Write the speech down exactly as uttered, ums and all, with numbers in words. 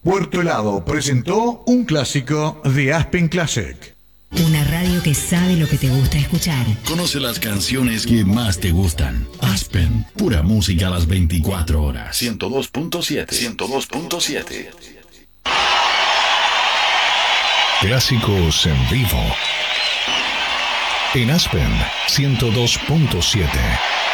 Puerto Helado presentó un clásico de Aspen Classic. Una radio que sabe lo que te gusta escuchar. Conoce las canciones que más te gustan. Aspen, pura música a las veinticuatro horas. ciento dos punto siete. ciento dos punto siete. Clásicos en vivo. En Aspen ciento dos punto siete.